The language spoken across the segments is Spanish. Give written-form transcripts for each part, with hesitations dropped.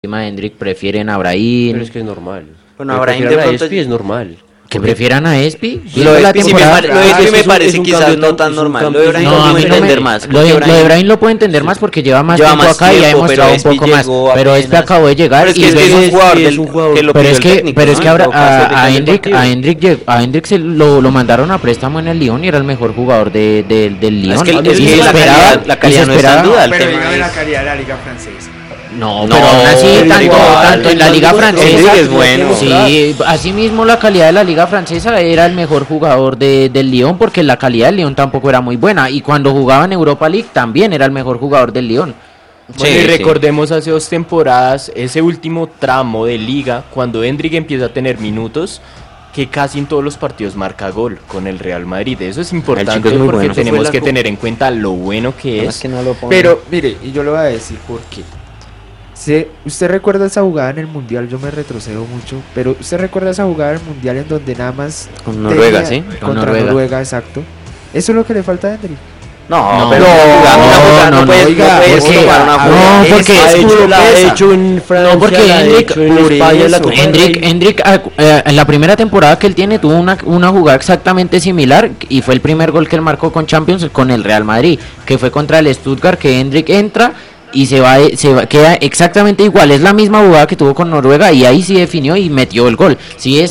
encima de Hendrik prefieren a Pero Brahim. es que es normal. Bueno, Que Abraham de prefieran a pronto... Espi es normal. ¿Que prefieran a Espi? Lo Viendo de la Espi sí temporada- lo de Espi es me un parece quizás cambio no tan- tan es un normal. cambio Lo de Abraham No, lo a puedo mí no me, entender más. lo de Brahim lo puedo entender más porque lleva más Lleva tiempo más acá y ha tiempo, demostrado pero un Espi poco más. llegó Pero Espi apenas. acabó de llegar Pero es y que Espi es un jugador es del un jugador. que lo pero pidió es el que, técnico, pero es ¿no? que ahora En todo caso, a depende del partido. Hendrik lo mandaron a préstamo en el Lyon y era el mejor jugador del Lyon. Es que Y se la esperaba- calidad y se no está en esperaba- duda. El Pero tema dígame es- la calidad de la liga francesa. No, No, pero aún así, pero tanto, igual, tanto en la liga Hendrik francesa. es bueno. Sí, así mismo la calidad de la liga francesa era el mejor jugador del Lyon porque la calidad del Lyon tampoco era muy buena y cuando jugaba en Europa League también era el mejor jugador del Lyon. Bueno, Sí, y sí. recordemos hace 2 temporadas, ese último tramo de liga, cuando Hendrik empieza a tener minutos, que casi en todos los partidos marca gol con el Real Madrid. Eso es importante chico es muy porque bueno. tenemos Fue la que co- tener en cuenta lo bueno que Además es. que no lo pone. Pero, mire, y yo le voy a decir por qué. ¿Usted recuerda esa jugada en el Mundial? Yo me retrocedo mucho, pero ¿usted recuerda esa jugada en el Mundial en donde nada más... Con Noruega, ¿sí? Con Contra Noruega, exacto. Eso es lo que le falta a Hendrik. No, No, pero no, una jugada no, no puedes oiga, puedes porque- tomar una a jugada. ver, no, porque Ha hecho, la ha pesa. hecho en Francia, No, porque la ha Hendrik- hecho en por España, la eso. Copa Hendrik en la primera temporada que él tiene tuvo una jugada exactamente similar y fue el primer gol que él marcó con Champions con el Real Madrid, que fue contra el Stuttgart, que Hendrik entra y queda exactamente igual, es la misma jugada que tuvo con Noruega y ahí sí definió y metió el gol. Si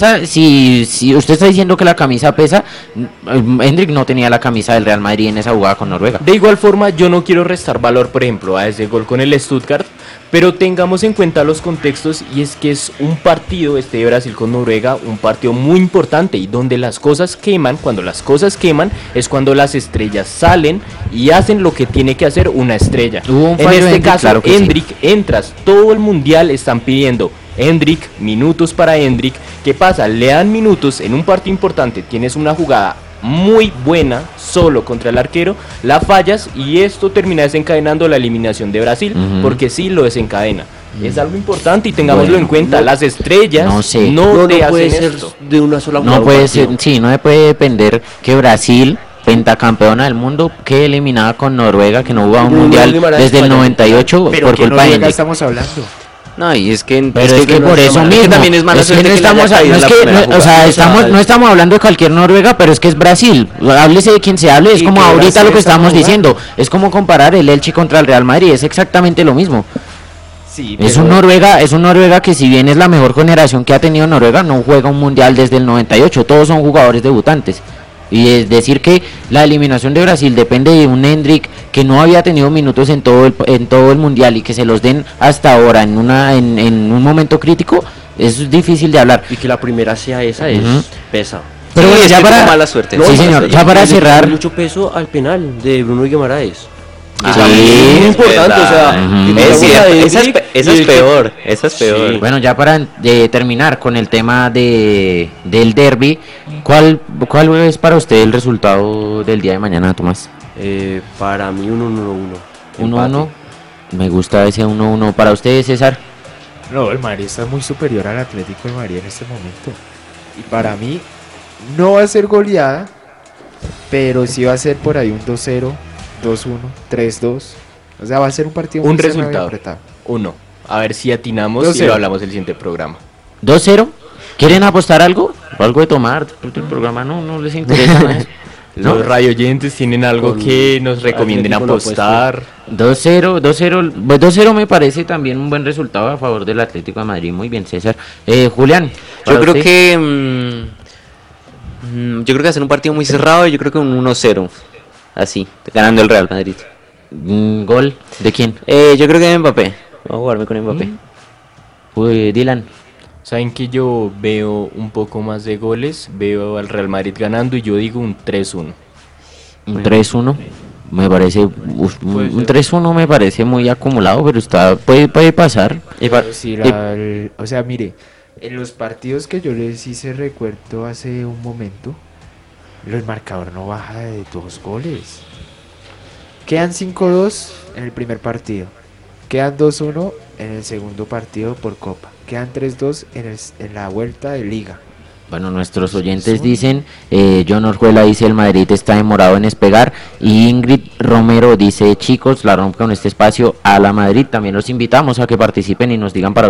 usted está diciendo que la camisa pesa, Hendrik no tenía la camisa del Real Madrid en esa jugada con Noruega. De igual forma, yo no quiero restar valor, por ejemplo, a ese gol con el Stuttgart, pero tengamos en cuenta los contextos y es que es un partido, este de Brasil con Noruega, un partido muy importante y donde las cosas queman, cuando las cosas queman es cuando las estrellas salen y hacen lo que tiene que hacer una estrella. Hubo un En fallo de este Hendrik, caso, claro que sí. Hendrik, entras, todo el mundial están pidiendo Hendrik, minutos para Hendrik. ¿Qué pasa? Le dan minutos en un partido importante, tienes una jugada muy buena solo contra el arquero, la fallas y esto termina desencadenando la eliminación de Brasil, Ujú. porque sí lo desencadena. Es algo importante y tengámoslo Bueno, en cuenta, las estrellas no sé. no te puede hacen ser esto. de una sola No jugada puede un ser, partido. sí, no puede depender que Brasil, pentacampeona del mundo, quede eliminada con Noruega, que no jugaba un Bruno mundial Guimaraes desde el falló. 98 Pero por ¿qué culpa de Noruega Hendrik. estamos hablando? No, y es que Pero es que no por está eso mal. Es que mismo, también es mala es que suerte no que le haya estamos, caído no en es la que, primera no, o sea, jugada. no estamos hablando de cualquier Noruega, pero es que es Brasil. Háblese de quien se hable, es ¿Y como qué ahorita Brasil lo que estamos estamos jugando? diciendo, es como comparar el Elche contra el Real Madrid, es exactamente lo mismo. Sí, Es un Noruega que si bien es la mejor generación que ha tenido Noruega, no juega un mundial desde el 98, todos son jugadores debutantes. Y es decir que la eliminación de Brasil depende de un Hendrik que no había tenido minutos en todo el mundial y que se los den hasta ahora en un momento crítico, es difícil de hablar. Y que la primera sea esa es Ujú. pesa. Pero Sí, bueno, es ya que tuvo para mala suerte. Sí, señor, ya para Le dio cerrar. mucho peso al penal de Bruno Guimaraes. Ah, Sí, es muy importante, verdad. o sea, Ujú. que Es digamos cierto, a esa Hendrik es y el que- peor, esa es peor. Sí. Bueno, ya para terminar con el tema del derby, ¿cuál es para usted el resultado del día de mañana, Tomás? Para mí un 1-1. 1-1. Me gusta ese 1-1. ¿Para usted, César? No, el Madrid está muy superior al Atlético de Madrid en este momento. Y para mí, no va a ser goleada, pero sí va a ser por ahí un 2-0, 2-1, 3-2. O sea, va a ser un partido Un muy cerrado y resultado. apretado. 1. A ver si atinamos y 2-0. lo hablamos el siguiente programa. 2-0. ¿Quieren apostar algo? ¿O algo de tomar? El programa no les interesa nada. ¿No? Los radioyentes tienen algo Con que nos recomienden Atlético no apostar. 2-0 me parece también un buen resultado a favor del Atlético de Madrid. Muy bien, César. Julián. Yo ¿para creo usted? que yo creo que va a ser un partido muy cerrado y yo creo que un 1-0. Así, ganando el Real Madrid. ¿Gol de quién? Yo creo que Mbappé. Voy a jugarme con Mbappé. Dylan. Saben que yo veo un poco más de goles, veo al Real Madrid ganando y yo digo un 3-1. Un 3-1. Me parece. Un 3-1 me parece muy acumulado, pero puede pasar. Pero sí, o sea, mire, en los partidos que yo les hice recuerdo hace un momento, el marcador no baja de 2 goles. Quedan 5-2 en el primer partido. Quedan 2-1 en el segundo partido por Copa. Quedan 3-2 en la vuelta de Liga. Bueno, nuestros oyentes dicen, John Orjuela dice el Madrid está demorado en despegar, y Ingrid Romero dice, chicos, la rompe con este espacio a la Madrid. También los invitamos a que participen y nos digan para